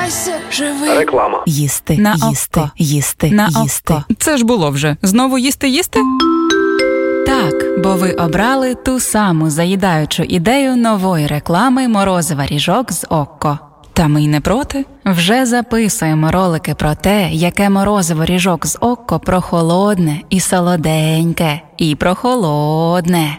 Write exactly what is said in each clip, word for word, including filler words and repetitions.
Залишайся живий. Реклама. Їсти, на їсти, око. їсти, На їсти. око. Це ж було вже. Знову їсти, їсти? Так, бо ви обрали ту саму заїдаючу ідею нової реклами морозива ріжок з Окко. Та ми й не проти. Вже записуємо ролики про те, яке морозиво ріжок з Окко прохолодне і солоденьке. І прохолодне.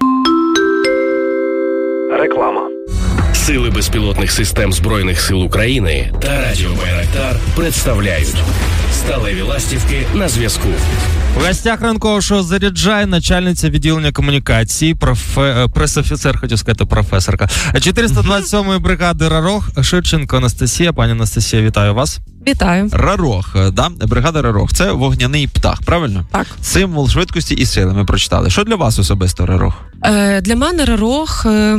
Реклама. Сили безпілотних систем Збройних сил України та Радіо Байрактар представляють сталеві ластівки на зв'язку. В гостях ранкового шоу «Заряджай» начальниця відділення комунікації, профе... пресофіцер, хотів сказати, професорка чотириста двадцять сьомої бригади «Рарох» Шевченко Анастасія. Пані Анастасія, вітаю вас. Вітаю. «Рарох», да? Бригада «Рарох» – це вогняний птах, правильно? Так. Символ швидкості і сили, ми прочитали. Що для вас особисто «Рарох»? Е, для мене «Рарох», е,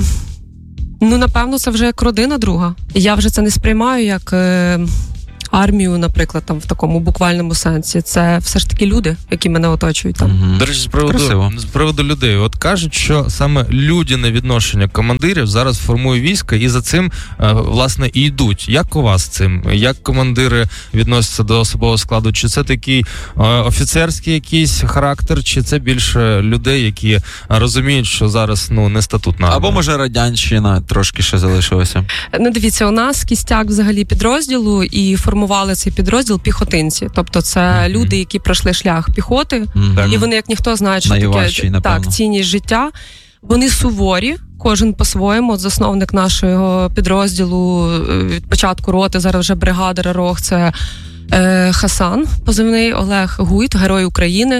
ну, напевно, це вже як родина друга. Я вже це не сприймаю як... Е, армію, наприклад, там в такому буквальному сенсі. Це все ж таки люди, які мене оточують там. Mm-hmm. До речі, з приводу, з приводу людей. От кажуть, що саме людяне відношення командирів зараз формує війська, і за цим, власне, і йдуть. Як у вас з цим? Як командири відносяться до особового складу? Чи це такий офіцерський якийсь характер, чи це більше людей, які розуміють, що зараз, ну, не статутна армія? Або, може, радянщина трошки ще залишилася? Ну, дивіться, у нас кістяк взагалі підрозділу, і формували цей підрозділ піхотинці. Тобто це mm-hmm. люди, які пройшли шлях піхоти, mm-hmm. і вони, як ніхто, знають, що найважчий, таке так, цінність життя. Вони суворі, кожен по-своєму. От засновник нашого підрозділу від початку роти, зараз вже бригада «Рарох», це е, Хасан, позивний Олег Гуйт, Герой України.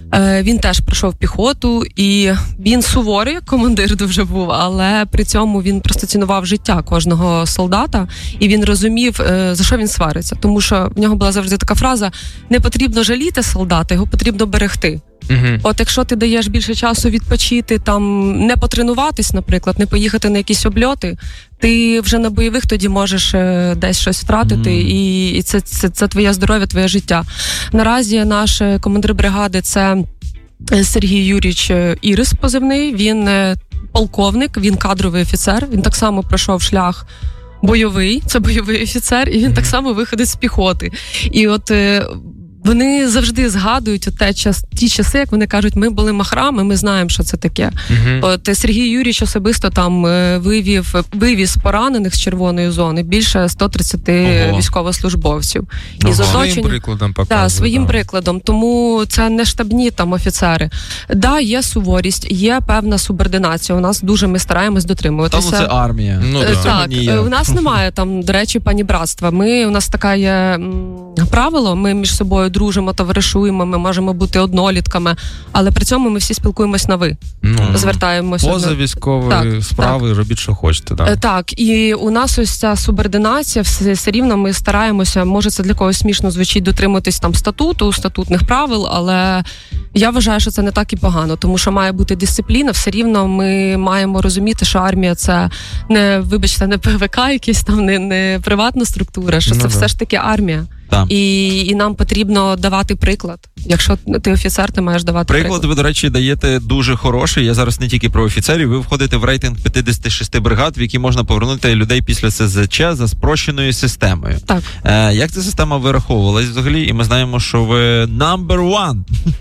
Він теж пройшов піхоту, і він суворий, командир дуже був, але при цьому він просто цінував життя кожного солдата, і він розумів, за що він свариться. Тому що в нього була завжди така фраза: не потрібно жаліти солдата, його потрібно берегти. Uh-huh. От якщо ти даєш більше часу відпочити, там не потренуватись, наприклад, не поїхати на якісь обльоти, ти вже на бойових тоді можеш е, десь щось втратити, uh-huh. і, і це, це, це твоє здоров'я, твоє життя. Наразі наш командир бригади – це Сергій Юрійович Ірис позивний, він е, полковник, він кадровий офіцер, він так само пройшов шлях бойовий, це бойовий офіцер, і він uh-huh. так само виходить з піхоти. І от... Е, Вони завжди згадують те, час, ті часи, як вони кажуть, ми були махрами, ми знаємо, що це таке. Uh-huh. От Сергій Юрійович особисто там вивів, вивіз поранених з червоної зони більше сто тридцять uh-huh. військовослужбовців. Uh-huh. І з оточення, своїм прикладом показує. Так, своїм да. прикладом. Тому це не штабні там офіцери. Да, є суворість, є певна субординація. У нас дуже ми стараємось дотримуватися. Тому це армія. Ну, да. Так, є. у нас немає там, до речі, панібратства. Ми, у нас така є м, правило, ми між собою дружимо, товаришуємо, ми можемо бути однолітками, але при цьому ми всі спілкуємось на ви. Ну, звертаємося. Поза військової так, справи, так. робіть, що хочете. Да. Так, і у нас ось ця субординація, все, все рівно ми стараємося, може це для когось смішно звучить, дотримуватись там статуту, статутних правил, але я вважаю, що це не так і погано, тому що має бути дисципліна, все рівно ми маємо розуміти, що армія це не, вибачте, не ПВК якийсь там, не, не приватна структура, що ну, це да. все ж таки армія. І, і нам потрібно давати приклад. Якщо ти офіцер, ти маєш давати приклад. Приклад ви, до речі, даєте дуже хороший. Я зараз не тільки про офіцерів. Ви входите в рейтинг п'ятдесят шість бригад, в які можна повернути людей після СЗЧ за спрощеною системою. Так. Е, як ця система вираховувалась взагалі? І ми знаємо, що ви number one.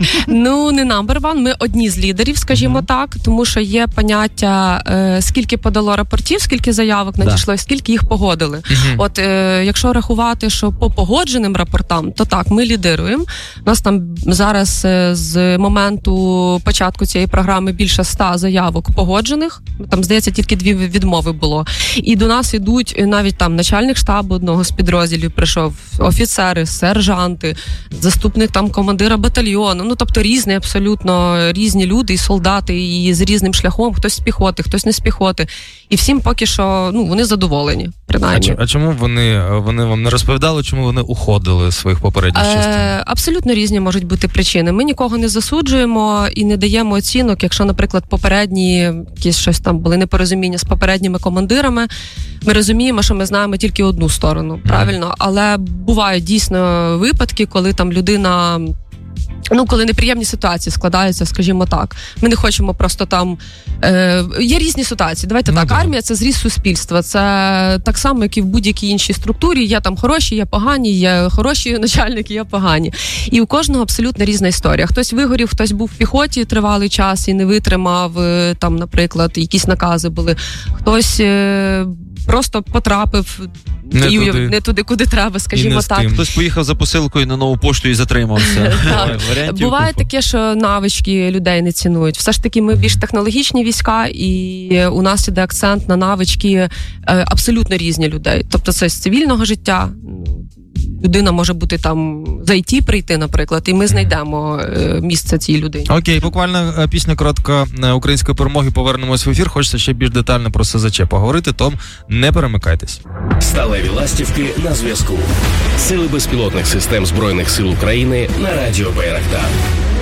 Ну, не number one. Ми одні з лідерів, скажімо mm-hmm. так. Тому що є поняття, е, скільки подало рапортів, скільки заявок надійшло, да. скільки їх погодили. Mm-hmm. От, е, якщо рахувати, що по погодженню рапортам, то так, ми лідируємо. У нас там зараз з моменту початку цієї програми більше ста заявок погоджених. Там, здається, тільки дві відмови було. І до нас ідуть навіть там начальник штабу одного з підрозділів прийшов, офіцери, сержанти, заступник там командира батальйону. Ну, тобто різні, абсолютно різні люди і солдати, і з різним шляхом. Хтось з піхоти, хтось не з піхоти. І всім поки що, ну, вони задоволені, принаймні. А чому вони, вони вам не розповідали, чому вони уходили з своїх попередніх частин? Е, абсолютно різні можуть бути причини. Ми нікого не засуджуємо і не даємо оцінок, якщо, наприклад, попередні якісь щось там були непорозуміння з попередніми командирами. Ми розуміємо, що ми знаємо тільки одну сторону, правильно? Але бувають дійсно випадки, коли там людина Ну, коли неприємні ситуації складаються, скажімо так. Ми не хочемо просто там... Е, є різні ситуації. Давайте ну, так, так, армія – це зріз суспільства. Це так само, як і в будь-якій іншій структурі. Є там хороші, є погані, є хороші начальники, є погані. І у кожного абсолютно різна історія. Хтось вигорів, хтось був в піхоті тривалий час і не витримав, там, наприклад, якісь накази були. Хтось е, просто потрапив не, і, туди. не туди, куди треба, скажімо так. Хтось поїхав за посилкою на нову пошту і затримався. Буває таке, що навички людей не цінують. Все ж таки ми більш технологічні війська, і у нас іде акцент на навички абсолютно різні людей. Тобто це з цивільного життя. Людина може бути там з ай ті прийти, наприклад, і ми знайдемо місце цій людині. Окей, буквально пісня коротка української перемоги, повернемось в ефір. Хочеться ще більш детально про СЗЧ поговорити, тому не перемикайтесь. Сталеві ластівки на зв'язку. Сили безпілотних систем Збройних сил України на радіо Байрактар.